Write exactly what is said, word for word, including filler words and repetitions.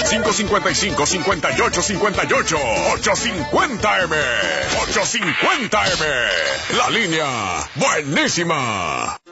cinco cincuenta y cinco, cincuenta y ocho cincuenta y ocho. ochocientos cincuenta eme. ochocientos cincuenta eme. La línea buenísima.